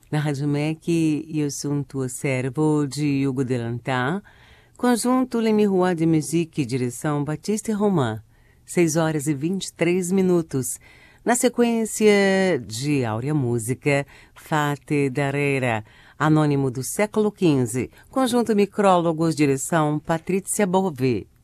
Na Rádio MEC, eu sou tuo servo de Hugo Delantar, conjunto Le Miroir de Musique, direção Batista Román, 6 horas e 23 minutos. Na sequência de Áurea Música, Fate Darreira, Anônimo do século XV, conjunto Micrólogos, direção Patrícia Bové.